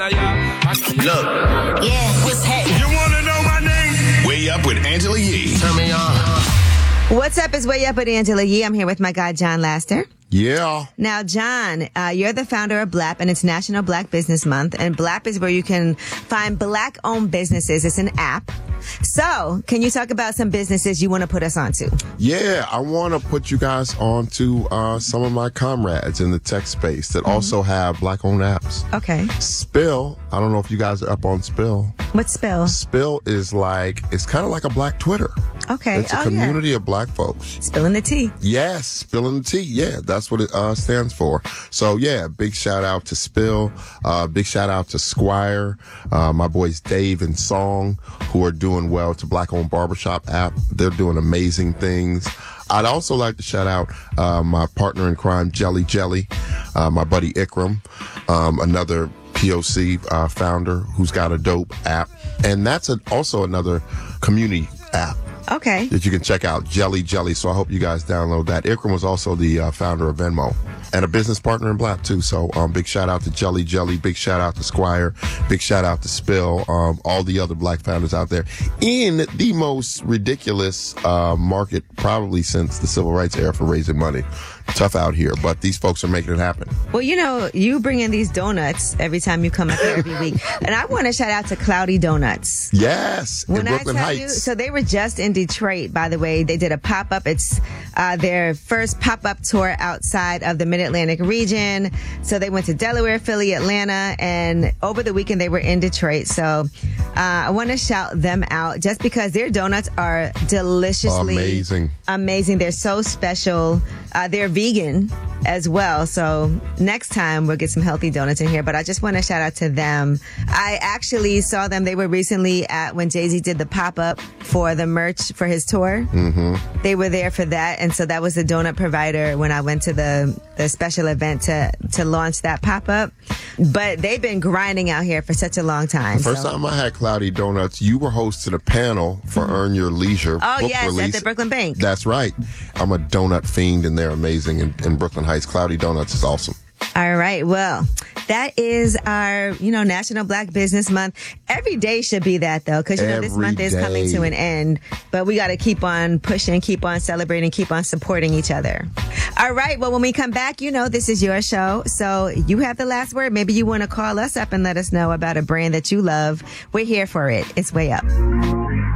Look. Yeah. What's happening? You want to know my name? Way Up with Angela Yee. Turn me on. What's up? It's Way Up with Angela Yee. I'm here with my guy, John Laster. Yeah. Now, John, you're the founder of BLAP, and it's National Black Business Month. And BLAP is where you can find Black-owned businesses. It's an app. So, can you talk about some businesses you want to put us onto? Yeah, I want to put you guys onto some of my comrades in the tech space that also have Black-owned apps. Okay. Spill. I don't know if you guys are up on Spill. What's Spill? Spill is it's kind of like a Black Twitter. Okay. It's a community of Black folks. Spilling the tea. Yes, spilling the tea. Yeah, that's what it stands for. So, yeah, big shout out to Spill. Big shout out to Squire. My boys Dave and Song, who are doing well. It's a Black-owned barbershop app. They're doing amazing things. I'd also like to shout out my partner in crime, Jelly Jelly, my buddy Ikram, another POC founder who's got a dope app. And that's also another community app. Okay. That you can check out, Jelly Jelly. So I hope you guys download that. Ikram was also the founder of Venmo and a business partner in BLAP too. So big shout out to Jelly Jelly. Big shout out to Squire. Big shout out to Spill. All the other Black founders out there in the most ridiculous market probably since the civil rights era for raising money. Tough out here, but these folks are making it happen. Well, you know, you bring in these donuts every time you come up here every week. And I want to shout out to Cloudy Donuts. Yes, in Brooklyn Heights. You, so they were just in Detroit, by the way. They did a pop-up. It's their first pop-up tour outside of the Mid-Atlantic region. So they went to Delaware, Philly, Atlanta, and over the weekend they were in Detroit. So I want to shout them out just because their donuts are deliciously amazing. They're so special. They're vegan as well. So next time we'll get some healthy donuts in here. But I just want to shout out to them. I actually saw them. They were recently when Jay-Z did the pop-up for the merch for his tour. Mm-hmm. They were there for that. And so that was the donut provider when I went to the special event to launch that pop-up. But they've been grinding out here for such a long time. The first time I had Cloudy Donuts, you were hosting a panel for Earn Your Leisure book release. At the Brooklyn Bank. That's right. I'm a donut fiend, and they're amazing in Brooklyn Heights. Cloudy Donuts is awesome. All right. Well, that is our, National Black Business Month. Every day should be that, though, because, this month is coming to an end. But we got to keep on pushing, keep on celebrating, keep on supporting each other. All right. Well, when we come back, this is your show. So you have the last word. Maybe you want to call us up and let us know about a brand that you love. We're here for it. It's Way Up.